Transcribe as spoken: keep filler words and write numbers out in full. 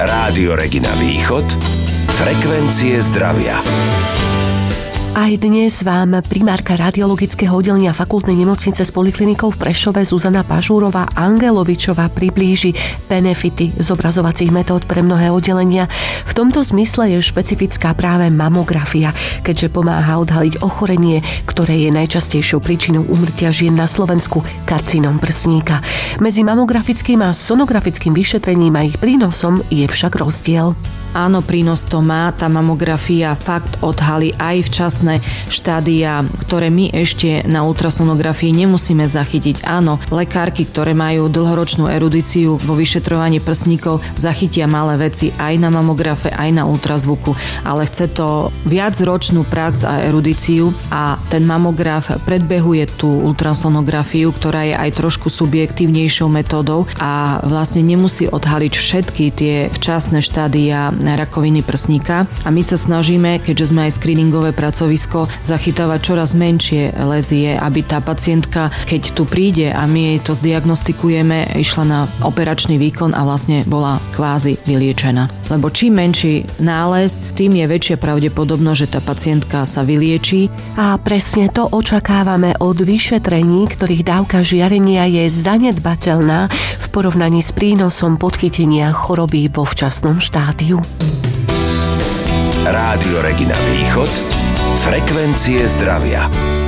Rádio Regina Východ, frekvencie zdravia. Aj dnes vám primárka radiologického oddelenia Fakultnej nemocnice s poliklinikou v Prešove Zuzana Pažúrová Angelovičová priblíži benefity zobrazovacích metód pre mnohé oddelenia. V tomto zmysle je špecifická práve mamografia, keďže pomáha odhaliť ochorenie, ktoré je najčastejšou príčinou úmrtia žien na Slovensku, karcinom prsníka. Medzi mamografickým a sonografickým vyšetrením a ich prínosom je však rozdiel. Áno, prínos to má, tá mamografia fakt odhalí aj včasné štádia, ktoré my ešte na ultrasonografii nemusíme zachytiť. Áno, lekárky, ktoré majú dlhoročnú erudíciu vo vyšetrovaní prsníkov, zachytia malé veci aj na mamografe, aj na ultrazvuku, ale chce to viacročnú prax a erudíciu a ten mamograf predbehuje tú ultrasonografiu, ktorá je aj trošku subjektívnejšou metódou a vlastne nemusí odhaliť všetky tie včasné štádia rakoviny prsníka a my sa snažíme, keďže sme aj screeningové pracovisko, zachytávať čoraz menšie lézie, aby tá pacientka, keď tu príde a my jej to zdiagnostikujeme, išla na operačný výkon a vlastne bola kvázi vyliečená. Lebo čím menší nález, tým je väčšia pravdepodobnosť, že tá pacientka sa vyliečí. A presne to očakávame od vyšetrení, ktorých dávka žiarenia je zanedbateľná v porovnaní s prínosom podchytenia choroby vo včasnom štádiu. Rádio Regina Východ, frekvencie zdravia.